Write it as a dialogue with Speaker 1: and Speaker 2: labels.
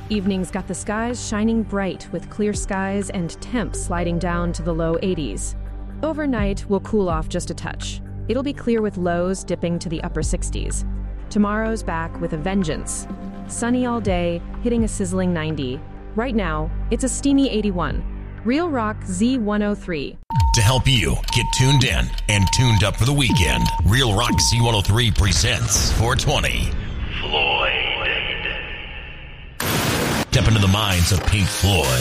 Speaker 1: Evenings got the skies shining bright with clear skies and temps sliding down to the low 80s. Overnight will cool off just a touch. It'll be clear with lows dipping to the upper 60s. Tomorrow's back with a vengeance. Sunny all day, hitting a sizzling 90. Right now, it's a steamy 81. Real Rock Z103.
Speaker 2: To help you get tuned in and tuned up for the weekend, Real Rock Z103 presents 420 Floyd. Step into the minds of Pink Floyd.